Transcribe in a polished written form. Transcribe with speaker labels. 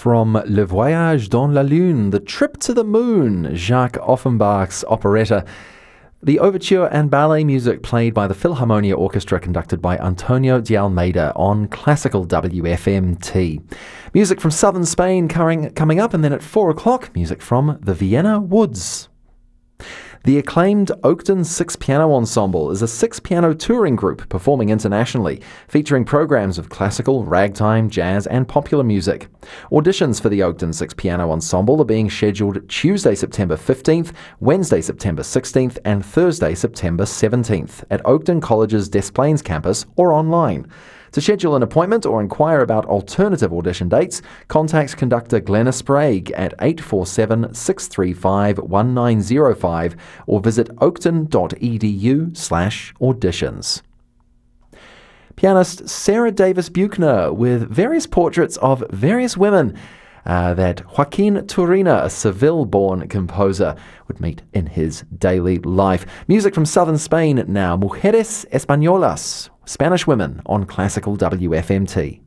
Speaker 1: from Le Voyage dans la Lune, The Trip to the Moon, Jacques Offenbach's operetta. The overture and ballet music played by the Philharmonia Orchestra conducted by Antonio de Almeida on Classical WFMT. Music from southern Spain coming up, and then at 4 o'clock, music from the Vienna Woods. The acclaimed Oakton Six Piano Ensemble is a six-piano touring group performing internationally, featuring programs of classical, ragtime, jazz and popular music. Auditions for the Oakton Six Piano Ensemble are being scheduled Tuesday, September 15th, Wednesday, September 16th and Thursday, September 17th at Oakton College's Des Plaines campus or online. To schedule an appointment or inquire about alternative audition dates, contact conductor Glenna Sprague at 847-635-1905 or visit oakton.edu/auditions. Pianist Sarah Davis Buchner with various portraits of various women that Joaquin Turina, a Seville-born composer, would meet in his daily life. Music from southern Spain now, Mujeres Españolas, Spanish Women on Classical WFMT.